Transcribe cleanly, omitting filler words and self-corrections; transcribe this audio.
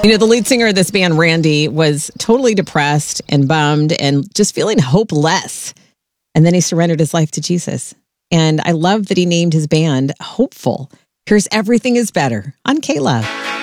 The lead singer of this band, Randy, was totally depressed and bummed and just feeling hopeless. And then he surrendered his life to Jesus. And I love that he named his band Hopeful. Here's Everything is Better on K-Love.